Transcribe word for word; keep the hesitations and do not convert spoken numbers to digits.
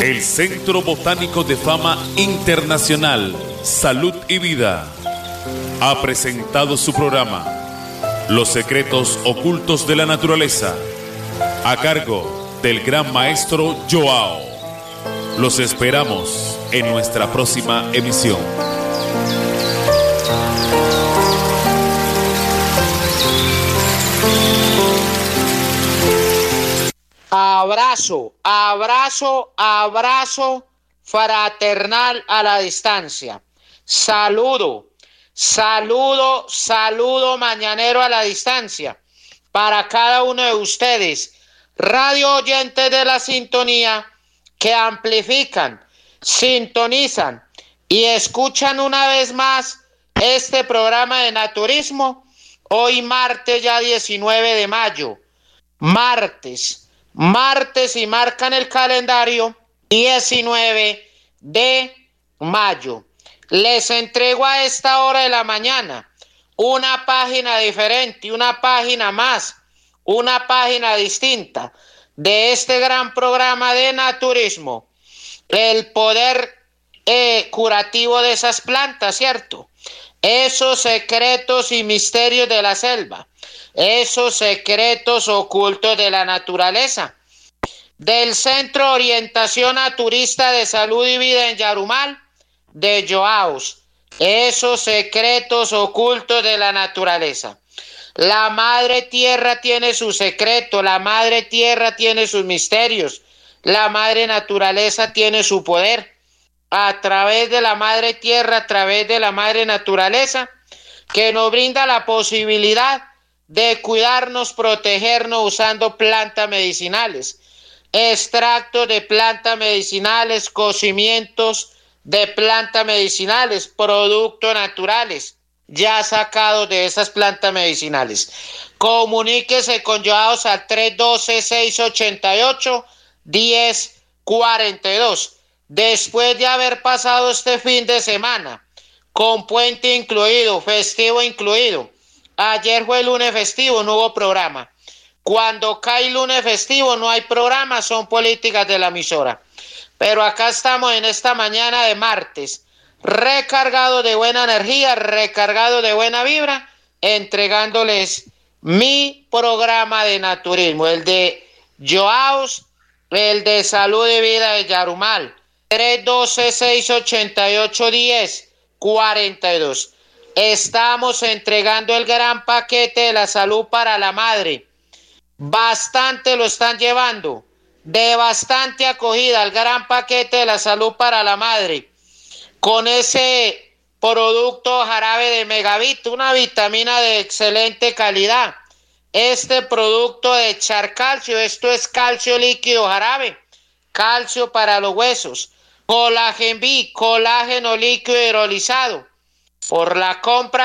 El Centro Botánico de Fama Internacional, Salud y Vida, ha presentado su programa Los Secretos Ocultos de la Naturaleza, a cargo del gran maestro Joao. Los esperamos en nuestra próxima emisión. Abrazo, abrazo, abrazo fraternal a la distancia. Saludo, saludo, saludo mañanero a la distancia para cada uno de ustedes, radio oyentes de la sintonía, que amplifican, sintonizan y escuchan una vez más este programa de naturismo. Hoy martes ya diecinueve de mayo, martes. Martes y marcan el calendario diecinueve de mayo. Les entrego a esta hora de la mañana una página diferente, una página más, una página distinta de este gran programa de naturismo. El poder eh, curativo de esas plantas, ¿cierto? Esos secretos y misterios de la selva. Esos secretos ocultos de la naturaleza. Del Centro de Orientación Naturista de Salud y Vida en Yarumal, de Joaos. Esos secretos ocultos de la naturaleza. La Madre Tierra tiene su secreto, la Madre Tierra tiene sus misterios, la Madre Naturaleza tiene su poder. A través de la Madre Tierra, a través de la Madre Naturaleza, que nos brinda la posibilidad de cuidarnos, protegernos usando plantas medicinales, extractos de plantas medicinales, cocimientos de plantas medicinales, productos naturales ya sacados de esas plantas medicinales. Comuníquese con Joaos al tres uno dos, seis ocho ocho, uno cero cuatro dos. Después de haber pasado este fin de semana, con puente incluido, festivo incluido. Ayer fue lunes festivo, no hubo programa. Cuando cae lunes festivo no hay programa, son políticas de la emisora. Pero acá estamos en esta mañana de martes, recargado de buena energía, recargado de buena vibra, entregándoles mi programa de naturismo, el de Joaos, el de Salud y Vida de Yarumal, tres uno dos, seis ocho ocho, uno cero cuatro dos. Estamos entregando el gran paquete de la salud para la madre. Bastante lo están llevando, de bastante acogida, el gran paquete de la salud para la madre. Con ese producto jarabe de Megavit, una vitamina de excelente calidad. Este producto de Char Calcio, esto es calcio líquido jarabe, calcio para los huesos. Colágeno B, colágeno líquido hidrolizado. Por la compra